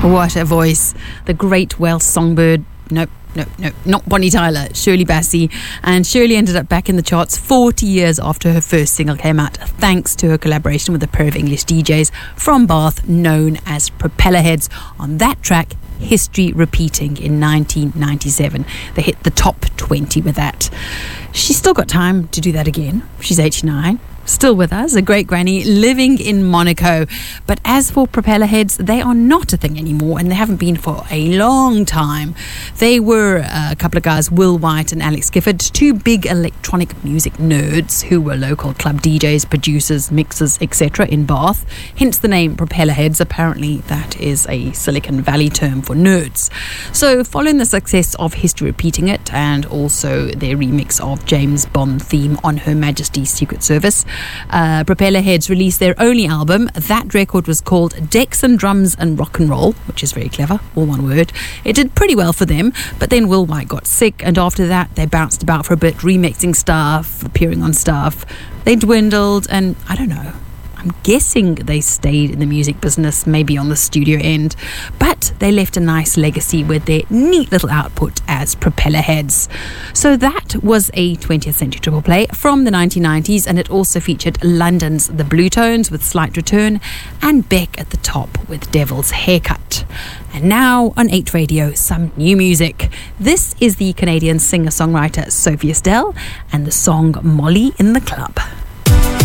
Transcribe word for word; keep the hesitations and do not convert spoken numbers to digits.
What a voice. The great Welsh songbird. Nope, nope, nope. Not Bonnie Tyler, Shirley Bassey. And Shirley ended up back in the charts forty years after her first single came out, thanks to her collaboration with a pair of English D Js from Bath known as Propellerheads. On that track, History Repeating, in nineteen ninety-seven. They hit the top twenty with that. She's still got time to do that again. She's eighty-nine. Still with us, a great granny living in Monaco. But as for Propellerheads, they are not a thing anymore, and they haven't been for a long time. They were uh, a couple of guys, Will White and Alex Gifford, two big electronic music nerds who were local club D Js, producers, mixers, et cetera in Bath. Hence the name Propellerheads. Apparently that is a Silicon Valley term for nerds. So following the success of History Repeating It, and also their remix of James Bond theme on Her Majesty's Secret Service, Uh, Propellerheads released their only album. That record was called Decks and Drums and Rock and Roll, which is very clever, all one word. It did pretty well for them, but then Will White got sick, and after that they bounced about for a bit, remixing stuff, appearing on stuff. They dwindled, and I don't know, I'm guessing they stayed in the music business, maybe on the studio end, but they left a nice legacy with their neat little output as Propellerheads. So that was a twentieth century triple play from the nineteen nineties, and it also featured London's The Bluetones with Slight Return, and Beck at the top with Devil's Haircut. And now on eight Radio, some new music. This is the Canadian singer-songwriter Sophie Estelle and the song Molly in the Club.